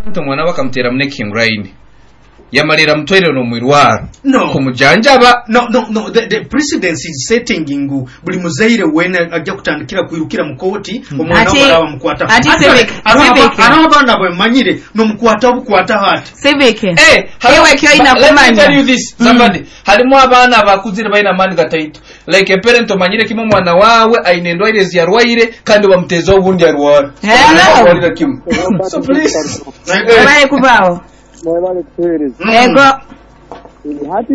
mwana bakamutera King Rain yamalira mutwere no mwirwaro no kumujanjaba no the precedence is setting ingu buli muzaire wena ajja kutandikira kuirukira mu koti omwana wababa mukwata arabana bwe manyire no mukwata obukwata hati sebeke hewe kyo ina kumanya tell you this somebody halimu abana bakuzire baina mani gataito like a parent omanyire kimo mwana wawe ainendwaire ziyarwaire kandi bamuteza obundi arwara so please bae kubao mwebale kuhereza ego hati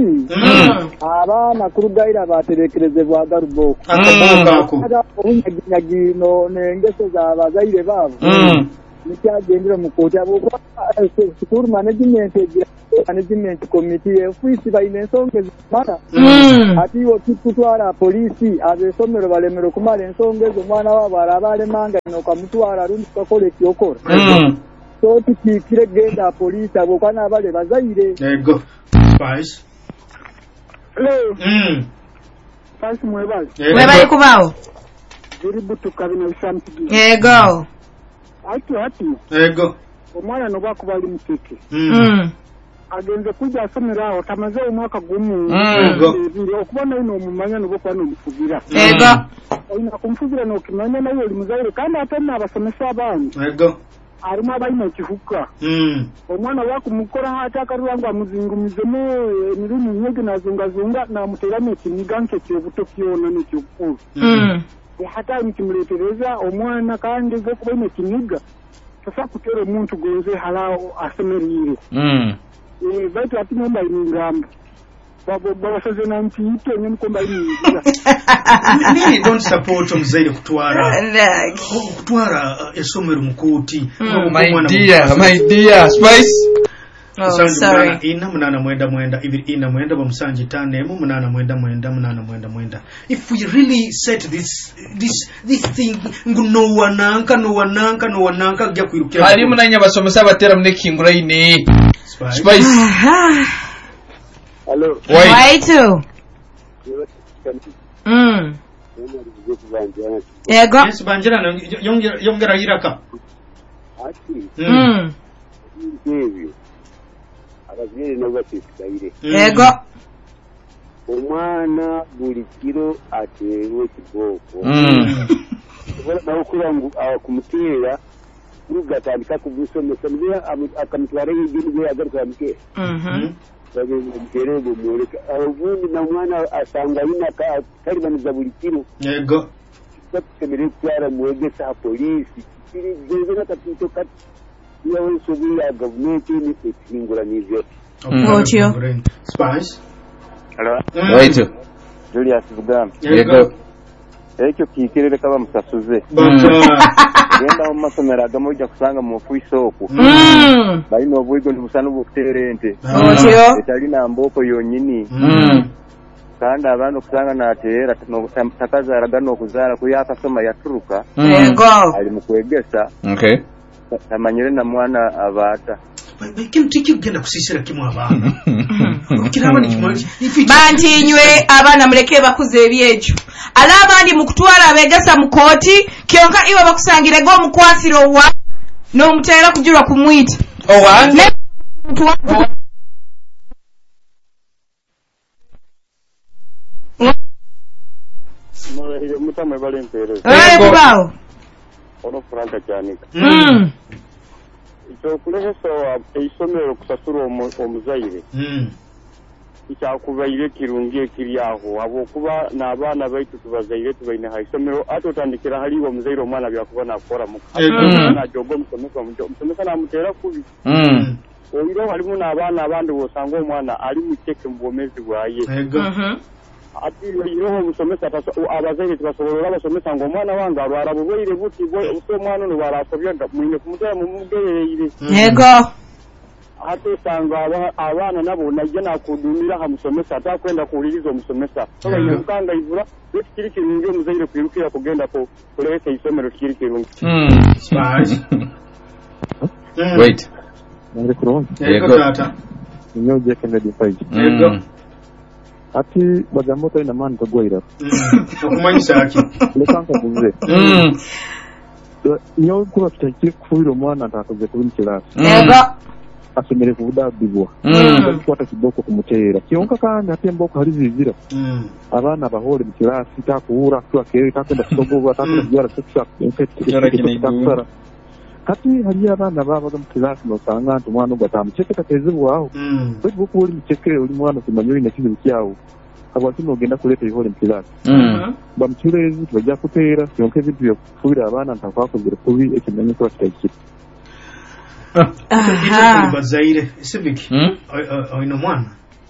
abana kurugaira baterekerezebwa garubo akaboko unyagino nengeso za bazaire babo nikyagendera mu koti abo school management committee office bainensonge zimara ati wo kitutwara polisi abesomero balemero kumara ensonge zo mwana wabo arabalemanga no kamutwara rundi kokole kyokora so tikikire genda polisi abo kana bale bazaire ego spice hello spice mwebale mwebale kubao biributu kabina bisamti ego ati ego omwana no bakubali muteke agenze kujja asomeraho tamaze umwaka gumu okubona ino mumanya no bokwa no mufugira ego ina kumfugira no kimanya nayo limuzaire kandi atana abasomesa abandi ego arimo abayina kihuka omwana wakumukora hata karwango amuzingumizemo emirumu nyege nazungazunga na muterame kiniganke cyobuto kyona n'ekyokuru hata nikimuletereza omwana kandi go kubona kiniga sasa kutera omuntu gonze halao asemerire baitu ati nomba ingamba baba saze na mpito nyine komba ingira nini don't support mzaire kutwara esomero mukoti my dear spice sorry ina munana mwenda ibiri ina mwenda bamusanji tane mu munana mwenda if we really set this thing no wananka gya kwirukira hari munanya basomesa batera mu King Rain spice hello why too ego yes banjira yongera iraka abazire no batikaire ego omwana buli kiro atewe kiboko na okurangu akumutera ugatandika kubusomesa mbya akamutwara y'ibintu yagaruka mke babe mukere bo mureka avundi na mwana asanga ina kari baniza buli kiro yego batemere kwara mwegesa polisi kiri geze na katito kat yawe sobiya government ni ekingura nivyo Otio spice hello right Julius Bugam yego ekyo kikirere kaba musasuze genda mu masomero agamujja kusanga mu fuisoko balina obwigo ntibusana obuterente Otio etalina mboko yonyini kandi abantu kusanga natera takaza aragano okuzala kuyaka soma yaturuka ego ali mu kwegesa okay tamanyire na mwana abata kim tiki genda kusisira kimwa abana kiraba ni kimwe bantinywe abana muleke bakuze ebyekyo alabandi mukutwala abegesa mu koti kyonka iwe bakusangire go mukwasiro wa no mutera kujura kumwita owange Mwahire mutamwe balempere kubao ono franga janika icyo kuleso isomero kusasura omuzaire icyakubaire kirungiye kiri aho abo kuba nabana baitu tubazaire tubaine haisomero atotandikira hali omuzaire omwana byakuba nakora na jogo musomesa na mutera kubi oyiro halimu nabana abandi wosanga omwana ali mukeke mbomezi bwaye ati yiro musomesa abazaire tubasoborora abasomesa ngo omwana wange arwara buboire buti bwo mwana no barasobyaga mwine kumutera mu mugerere yego ate sanga abana nabo najja nakudumira hamusomesa atakwenda kuuliriza omusomesa obaye mukanga ivura kiri kirungi omuzaire kwirukira kugenda ko kuleta isomero kiri kirungi wait ngi kuron yego tata nyoje Kennedy Page yego ati bagamoto ina mani kagwaira okumanyisa aki lekanka buze niyo kuba tutakiye kufuira omwana atakoze kubi mukirasi asomere kubudabibwa kwata kiboko kumuteera kionka kandi ate mboko hari zizira abana bahore mukirasi takuura twakere takenda kusogoba takenda kujara seksa infection kati hari abana babaga mukirasi nosanga nti umwana ugatamucheke tatezebwaho bwo kuri mukeke uri mwana kumanyo ine kintu cyawo abati nogenda kuleta ihore mukirasi bamchurezi bajya kutera kionka ibintu byo kufuira abana ntakwakozera kubi ekimenye ko kitakiri bazaire civic oino mwana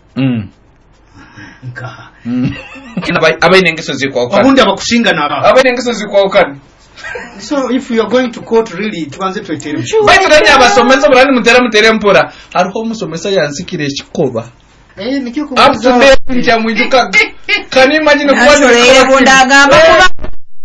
nka abainengeso zikwauka abundi abakusinga naba abainengeso zikwauka. So if you are going to court really tuanze twetere baitu nani abasomesa burani mutere mpora hariho umusomesa yansikire ekikoba nikyo kubaza nja mwijuka. Can you imagine kwa